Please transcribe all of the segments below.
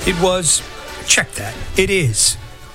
It was, check that, it is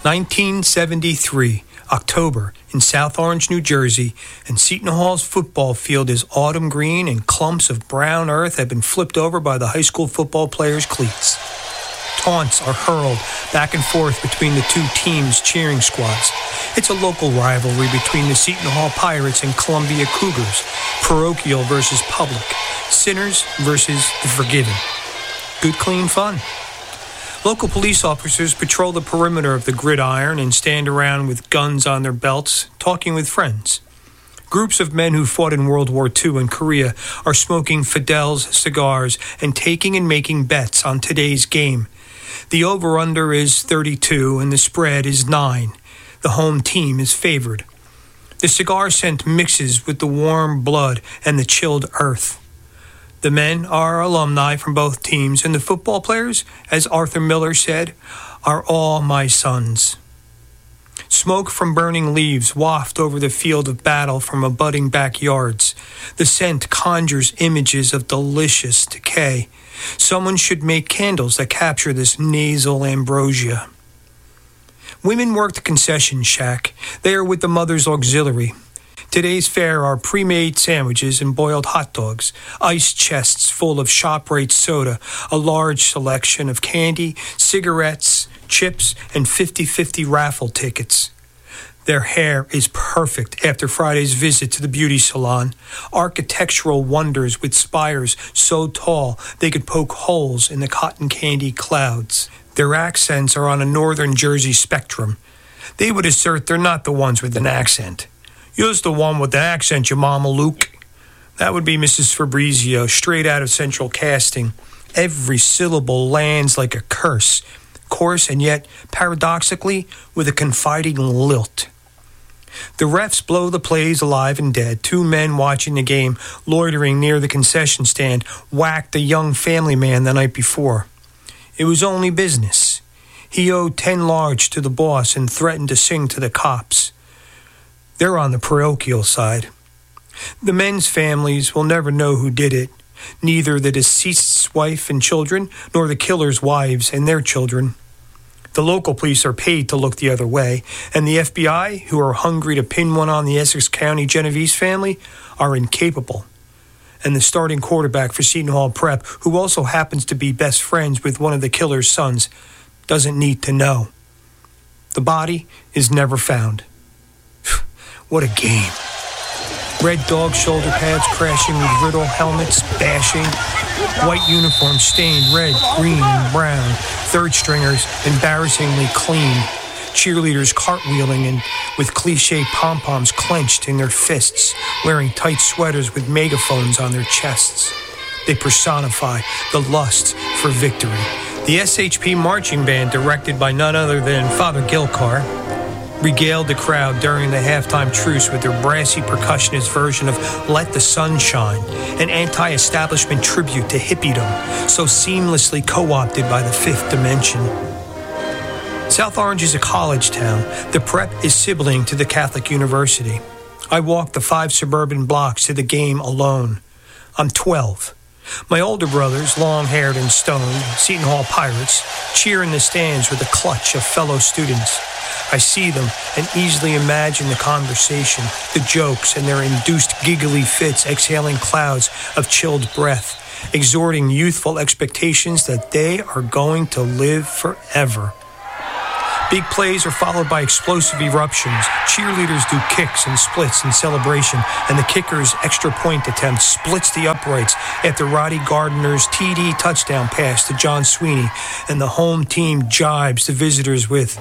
1973, October, in South Orange, New Jersey, and Seton Hall's football field is autumn green and clumps of brown earth have been flipped over by the high school football players' cleats. Taunts are hurled back and forth between the two teams' cheering squads. It's a local rivalry between the Seton Hall Pirates and Columbia Cougars, parochial versus public, sinners versus the forgiven. Good, clean fun. Local police officers patrol the perimeter of the gridiron and stand around with guns on their belts, talking with friends. Groups of men who fought in World War II and Korea are smoking Fidel's cigars and taking and making bets on today's game. The over-under is 32 and the spread is 9. The home team is favored. The cigar scent mixes with the warm blood and the chilled earth. The men are alumni from both teams, and the football players, as Arthur Miller said, are all my sons. Smoke from burning leaves waft over the field of battle from abutting backyards. The scent conjures images of delicious decay. Someone should make candles that capture this nasal ambrosia. Women work the concession shack. They are with the Mother's Auxiliary. Today's fare are pre-made sandwiches and boiled hot dogs, ice chests full of ShopRite soda, a large selection of candy, cigarettes, chips, and 50-50 raffle tickets. Their hair is perfect after Friday's visit to the beauty salon. Architectural wonders with spires so tall they could poke holes in the cotton candy clouds. Their accents are on a northern Jersey spectrum. They would assert they're not the ones with an accent. You're the one with the accent, your mama, Luke. That would be Mrs. Fabrizio, straight out of Central Casting. Every syllable lands like a curse, coarse and yet, paradoxically, with a confiding lilt. The refs blow the plays alive and dead. Two men watching the game, loitering near the concession stand, whacked a young family man the night before. It was only business. He owed 10 large to the boss and threatened to sing to the cops. They're on the parochial side. The men's families will never know who did it, neither the deceased's wife and children, nor the killer's wives and their children. The local police are paid to look the other way, and the FBI, who are hungry to pin one on the Essex County Genovese family, are incapable. And the starting quarterback for Seton Hall Prep, who also happens to be best friends with one of the killer's sons, doesn't need to know. The body is never found. What a game. Red dog shoulder pads crashing with riddle helmets, bashing. White uniforms stained red, green, and brown. Third stringers embarrassingly clean. Cheerleaders cartwheeling and with cliché pom-poms clenched in their fists, wearing tight sweaters with megaphones on their chests. They personify the lust for victory. The SHP marching band, directed by none other than Father Gilcar, regaled the crowd during the halftime truce with their brassy percussionist version of Let the Sun Shine, an anti-establishment tribute to hippiedom, so seamlessly co-opted by the fifth dimension. South Orange is a college town. The Prep is sibling to the Catholic University. I walked the 5 suburban blocks to the game alone. I'm 12. My older brothers, long-haired and stoned, Seton Hall Pirates, cheer in the stands with a clutch of fellow students. I see them and easily imagine the conversation, the jokes, and their induced giggly fits exhaling clouds of chilled breath, exhorting youthful expectations that they are going to live forever. Big plays are followed by explosive eruptions. Cheerleaders do kicks and splits in celebration, and the kicker's extra point attempt splits the uprights after Roddy Gardner's TD touchdown pass to John Sweeney, and the home team jibes the visitors with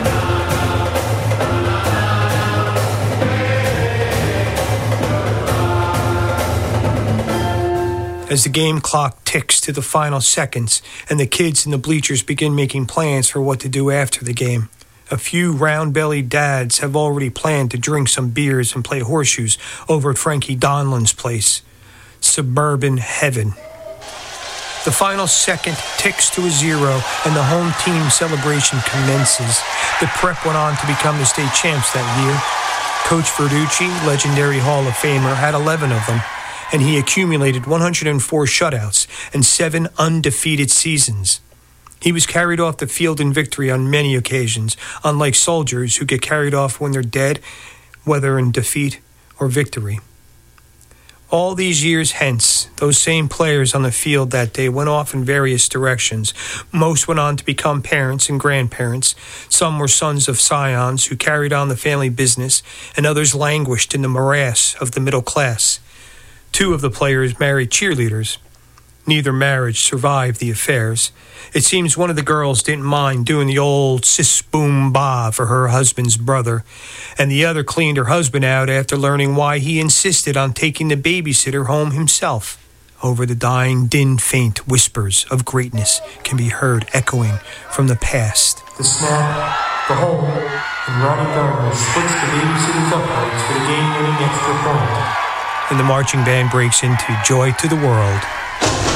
as the game clock ticks to the final seconds and the kids in the bleachers begin making plans for what to do after the game. A few round-bellied dads have already planned to drink some beers and play horseshoes over at Frankie Donlan's place. Suburban heaven. The final second ticks to a 0 and the home team celebration commences. The Prep went on to become the state champs that year. Coach Verducci, legendary Hall of Famer, had 11 of them, and he accumulated 104 shutouts and 7 undefeated seasons. He was carried off the field in victory on many occasions, unlike soldiers who get carried off when they're dead, whether in defeat or victory. All these years hence, those same players on the field that day went off in various directions. Most went on to become parents and grandparents. Some were sons of scions who carried on the family business, and others languished in the morass of the middle class. 2 of the players married cheerleaders. Neither marriage survived the affairs. It seems one of the girls didn't mind doing the old sis-boom-ba for her husband's brother, and the other cleaned her husband out after learning why he insisted on taking the babysitter home himself. Over the dying, din-faint whispers of greatness can be heard echoing from the past. The snap, the hole, and Ronnie Gardner splits the babysitter's uprights for the game-winning extra point. And the marching band breaks into Joy to the World.